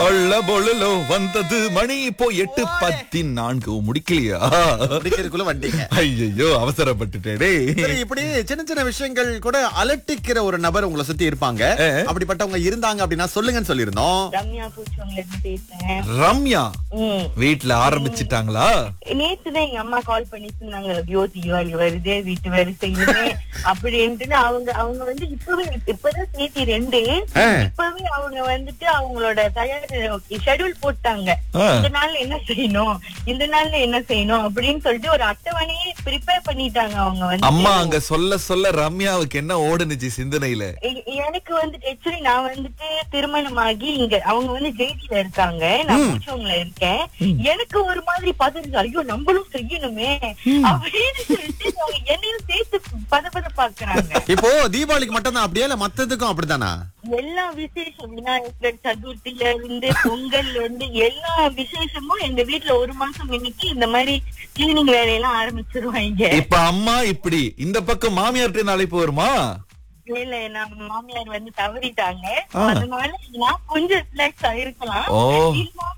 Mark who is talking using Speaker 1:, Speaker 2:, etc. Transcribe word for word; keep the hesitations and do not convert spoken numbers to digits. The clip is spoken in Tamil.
Speaker 1: அல்ல பொழுலோ வந்தது மணி இப்போ எட்டு பதினான்கு முடிக்கலையா?
Speaker 2: முடிக்கிறதுக்குள்ள வண்டிங்க.
Speaker 1: ஐயோ அவசரப்பட்டுட்டேடே.
Speaker 2: சரி, இப்படி சின்ன சின்ன விஷயங்கள் கூட அலட்டிக்கிற ஒரு நபர் உங்களை சுத்தி இருப்பாங்க. அப்படிப்பட்டவங்க இருந்தாங்க அப்படின்னா சொல்லுங்கன்னு சொல்லியிருந்தோம்.
Speaker 3: ரம்யா பூச்சவங்கள இருந்து பேசுறேன்.
Speaker 1: ரம்யா
Speaker 3: ம்.
Speaker 1: வீட்ல ஆரம்பிச்சிட்டாங்களா?
Speaker 3: நேத்துதான் எங்க அம்மா கால் பண்ணி சொன்னாங்க, ஐயோ தீபாவளி வருது வீட்டு வரிசையிலுமே அப்படின்ட்டு. அவங்க அவங்க வந்து இப்பவே இப்பதான் சேர்த்தி ரெண்டு இப்பவே அவங்க வந்துட்டு அவங்களோட தயார் ஷெட்யூல் போட்டாங்க. இந்த நாள்ல என்ன செய்யணும், இந்த நாள்ல என்ன செய்யணும் அப்படின்னு சொல்லிட்டு ஒரு அட்டவணையே ப்ரிப்பேர் பண்ணிட்டாங்க. அவங்க வந்து
Speaker 1: அம்மா அங்க சொல்ல சொல்ல ரம்யாவுக்கு என்ன ஓடுனுச்சு சிந்தனையில?
Speaker 3: எ- எனக்கு வந்துட்டு ஆக்சுவலி நான் வந்துட்டு திருமணமாகி இங்க அவங்க வந்து ஜெயிச்சில இருக்காங்க, நான் பூச்சவங்கள இருக்கேன். எனக்கு ஒரு மாதிரி பதறது, ஐயோ நம்மளும் செய்யணுமே அப்படின்னு சொல்லிட்டு அவங்க என்னையும் சேர்த்து பத பத பாக்குறாங்க.
Speaker 2: இப்போ தீபாவளிக்கு மட்டும் தான் அப்படியே இல்ல மத்ததுக்கும் அப்படித்தானா?
Speaker 3: எல்லா விசேஷம் விநாயகர் சதுர்த்தியில இருந்து பொங்கல் வந்து எல்லா விசேஷமும் எங்க வீட்டுல ஒரு மாசம் இன்னைக்கு இந்த மாதிரி கிளீனிங் வேலையெல்லாம் ஆரம்பிச்சிருவாங்க.
Speaker 1: இப்ப அம்மா இப்படி இந்த பக்கம் மாமியார்ட்ட அழைப்பு வருமா?
Speaker 3: இல்ல நம்ம மாமியார் வந்து தவறிட்டாங்க, அதனால நான் கொஞ்சம் ரிலாக்ஸ் ஆயிருக்கலாம்.
Speaker 1: ஓ.
Speaker 3: இல்ல